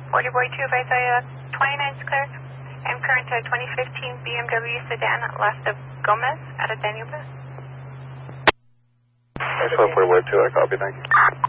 Border Boy 2, advise I 29's clear. I'm current 2015 BMW sedan left of Gomez out of Danube. 4 Boy 2, I copy, thank you.